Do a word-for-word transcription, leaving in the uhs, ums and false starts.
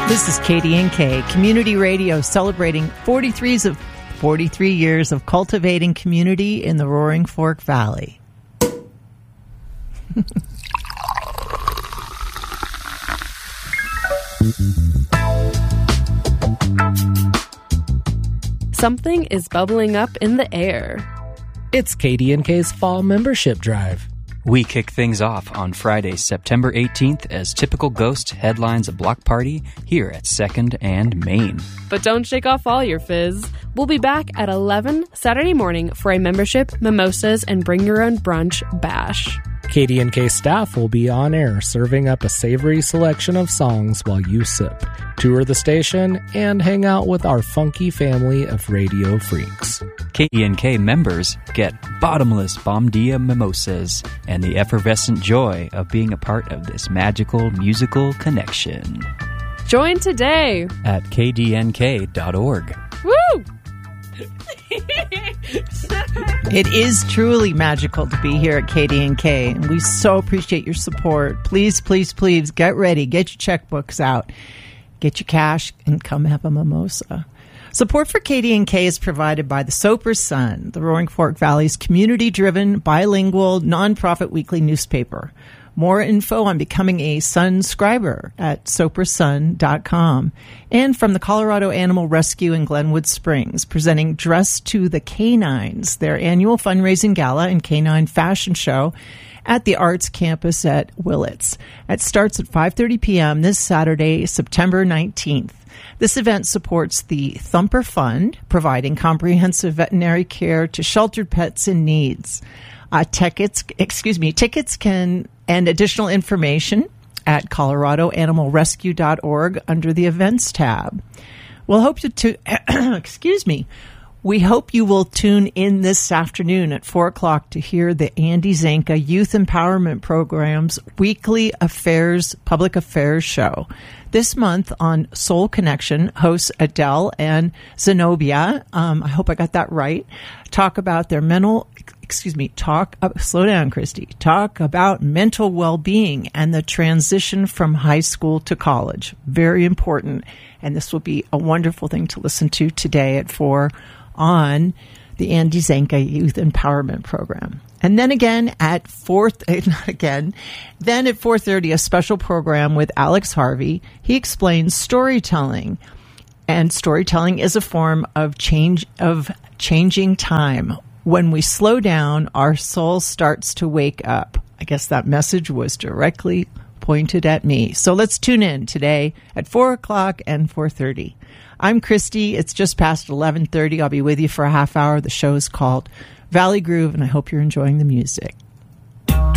This is K D N K Community Radio, celebrating forty-three of forty-three years of cultivating community in the Roaring Fork Valley. Something is bubbling up in the air. It's K D N K's Fall Membership Drive. We kick things off on Friday, September eighteenth, as Typical Ghost headlines a block party here at second and Main. But don't shake off all your fizz. We'll be back at eleven Saturday morning for a membership, mimosas, and bring your own brunch bash. K D N K staff will be on air serving up a savory selection of songs while you sip, tour the station, and hang out with our funky family of radio freaks. K D N K members get bottomless Bomdia mimosas and the effervescent joy of being a part of this magical musical connection. Join today at k d n k dot org. Woo! It is truly magical to be here at K D N K, and we so appreciate your support. Please, please, please get ready. Get your checkbooks out. Get your cash and come have a mimosa. Support for K D N K is provided by the Soper Sun, the Roaring Fork Valley's community-driven, bilingual, nonprofit weekly newspaper. More info on becoming a Sunscriber at soper sun dot com. And from the Colorado Animal Rescue in Glenwood Springs, presenting Dress to the Canines, their annual fundraising gala and canine fashion show at the Arts Campus at Willits. It starts at five thirty p.m. this Saturday, September nineteenth. This event supports the Thumper Fund, providing comprehensive veterinary care to sheltered pets in needs. Uh, tickets, excuse me, tickets can and additional information at colorado animal rescue dot org under the events tab. We'll hope to, to excuse me. We hope you will tune in this afternoon at four o'clock to hear the Andy Zanka Youth Empowerment Program's weekly affairs, public affairs show. This month on Soul Connection, hosts Adele and Zenobia, um, I hope I got that right, talk about their mental, excuse me, talk, uh, slow down, Christy, talk about mental well-being and the transition from high school to college. Very important. And this will be a wonderful thing to listen to today at four on the Andy Zanka Youth Empowerment Program. And then again at four, not again, then at four thirty, a special program with Alex Harvey. He explains storytelling, and storytelling is a form of change, of changing time. When we slow down, our soul starts to wake up. I guess that message was directly pointed at me. So let's tune in today at four o'clock and four thirty. I'm Christy. It's just past eleven thirty. I'll be with you for a half hour. The show is called Valley Groove, and I hope you're enjoying the music.